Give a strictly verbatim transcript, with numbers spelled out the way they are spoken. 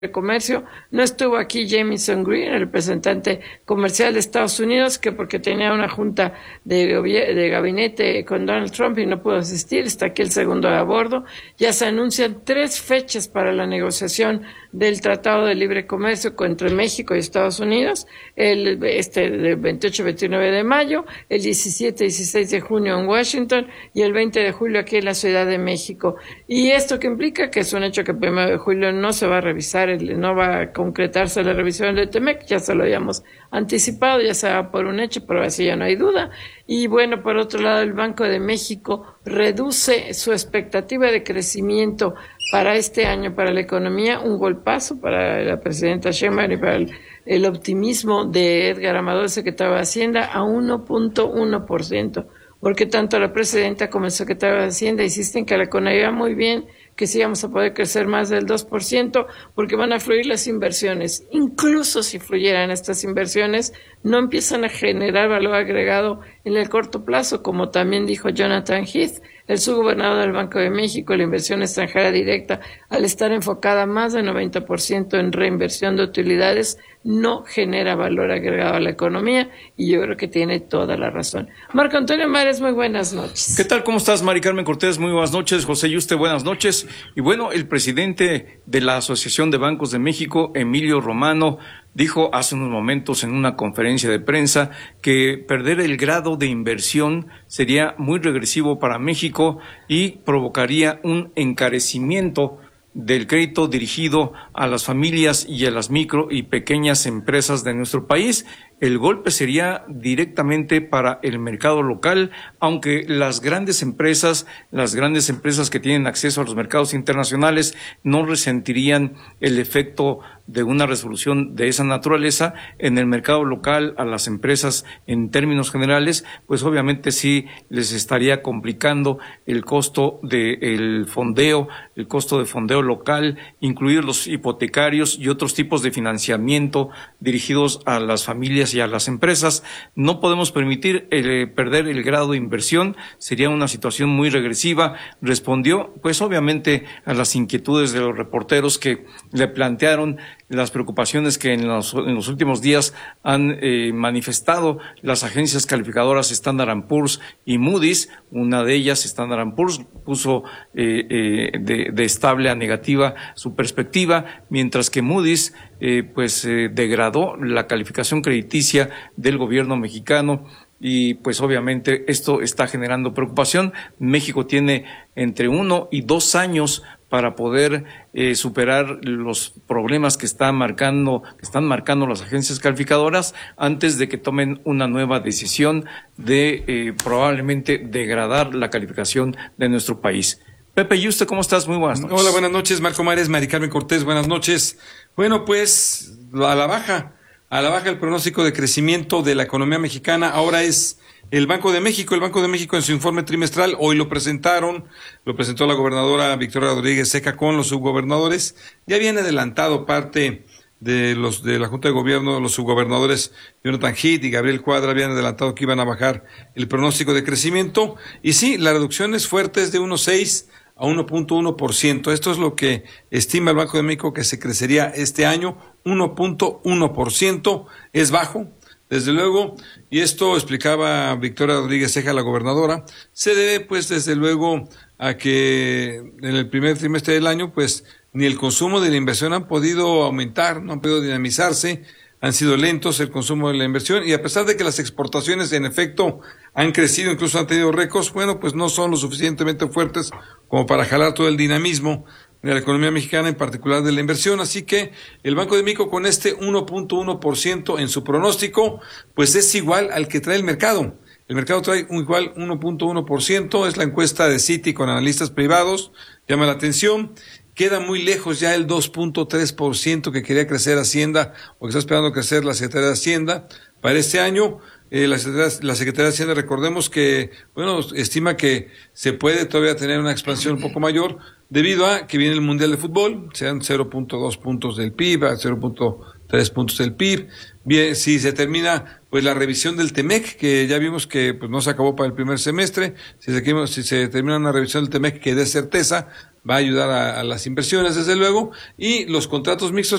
Comercio. No estuvo aquí Jamieson Green, el representante comercial de Estados Unidos, que porque tenía una junta de, de gabinete con Donald Trump y no pudo asistir. Está aquí el segundo a bordo. Ya se anuncian tres fechas para la negociación del Tratado de Libre Comercio entre México y Estados Unidos, el este del veintiocho a veintinueve de mayo, el diecisiete y dieciséis de junio en Washington y el veinte de julio aquí en la Ciudad de México. Y esto que implica que es un hecho que el primero de julio no se va a revisar, no va a concretarse la revisión del TEMEC, ya se lo habíamos anticipado, ya se va por un hecho, pero así ya no hay duda. Y bueno, por otro lado, el Banco de México reduce su expectativa de crecimiento para este año, para la economía, un golpazo para la presidenta Sheinbaum y para el, el optimismo de Edgar Amador, secretario de Hacienda, a uno punto uno por ciento, porque tanto la presidenta como el secretario de Hacienda insisten que la economía va muy bien, que sí vamos a poder crecer más del dos por ciento, porque van a fluir las inversiones. Incluso si fluyeran estas inversiones, no empiezan a generar valor agregado en el corto plazo, como también dijo Jonathan Heath, el subgobernador del Banco de México. La inversión extranjera directa, al estar enfocada más del noventa por ciento en reinversión de utilidades, no genera valor agregado a la economía, y yo creo que tiene toda la razón. Marco Antonio Mares, muy buenas noches. ¿Qué tal? ¿Cómo estás, Mari Carmen Cortés? Muy buenas noches. José Yuste, buenas noches. Y bueno, el presidente de la Asociación de Bancos de México, Emilio Romano, dijo hace unos momentos en una conferencia de prensa que perder el grado de inversión sería muy regresivo para México y provocaría un encarecimiento del crédito dirigido a las familias y a las micro y pequeñas empresas de nuestro país. El golpe sería directamente para el mercado local, aunque las grandes empresas, las grandes empresas que tienen acceso a los mercados internacionales no resentirían el efecto de una resolución de esa naturaleza. En el mercado local, a las empresas en términos generales, pues obviamente sí les estaría complicando el costo del fondeo, el costo de fondeo local, incluir los hipotecarios y otros tipos de financiamiento dirigidos a las familias y a las empresas. No podemos permitir eh, perder el grado de inversión, sería una situación muy regresiva. Respondió, pues obviamente, a las inquietudes de los reporteros que le plantearon las preocupaciones que en los, en los últimos días han eh, manifestado las agencias calificadoras Standard and Poor's y Moody's. Una de ellas, Standard and Poor's, puso eh, eh, de, de estable a negativa su perspectiva, mientras que Moody's eh, pues eh, degradó la calificación crediticia del gobierno mexicano. Y pues obviamente esto está generando preocupación. México tiene entre uno y dos años para poder eh, superar los problemas que están marcando, que están marcando las agencias calificadoras antes de que tomen una nueva decisión de eh, probablemente degradar la calificación de nuestro país. Pepe Yuste, ¿cómo estás? Muy buenas noches. Hola, buenas noches, Marco Mares, Mari Carmen Cortés, buenas noches. Bueno, pues a la baja, a la baja el pronóstico de crecimiento de la economía mexicana. Ahora es el Banco de México. El Banco de México en su informe trimestral, hoy lo presentaron, lo presentó la gobernadora Victoria Rodríguez Ceca con los subgobernadores. Ya habían adelantado parte de los de la Junta de Gobierno, los subgobernadores Jonathan Heath y Gabriel Cuadra habían adelantado que iban a bajar el pronóstico de crecimiento. Y sí, la reducción es fuerte, es de uno punto seis a uno punto uno por ciento. Esto es lo que estima el Banco de México que se crecería este año, uno punto uno por ciento. Es bajo, desde luego, y esto explicaba Victoria Rodríguez Ceja, la gobernadora, se debe pues desde luego a que en el primer trimestre del año pues ni el consumo de la inversión han podido aumentar, no han podido dinamizarse, han sido lentos el consumo de la inversión, y a pesar de que las exportaciones en efecto han crecido, incluso han tenido récords, bueno, pues no son lo suficientemente fuertes como para jalar todo el dinamismo de la economía mexicana, en particular de la inversión. Así que el Banco de México, con este uno punto uno por ciento en su pronóstico, pues es igual al que trae el mercado. El mercado trae un igual uno punto uno por ciento, es la encuesta de Citi con analistas privados, llama la atención. Queda muy lejos ya el dos punto tres por ciento que quería crecer Hacienda, o que está esperando crecer la Secretaría de Hacienda para este año. Eh, la, Secretaría, la Secretaría de Hacienda, recordemos que, bueno, estima que se puede todavía tener una expansión un poco mayor, debido a que viene el Mundial de Fútbol, sean cero punto dos puntos del P I B, a cero punto tres puntos del P I B. Bien, si se termina pues la revisión del TEMEC, que ya vimos que pues no se acabó para el primer semestre, si se, si se termina una revisión del TEMEC que dé certeza, va a ayudar a, a las inversiones, desde luego, y los contratos mixtos